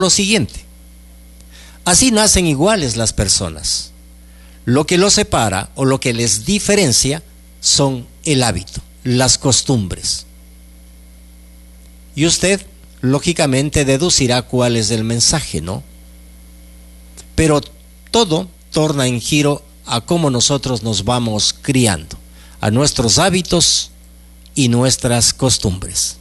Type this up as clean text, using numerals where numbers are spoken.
lo siguiente: así nacen iguales las personas. Lo que los separa o lo que les diferencia son el hábito, las costumbres. Y usted, lógicamente, deducirá cuál es el mensaje, ¿no? Pero todo torna en giro a cómo nosotros nos vamos criando, a nuestros hábitos y nuestras costumbres.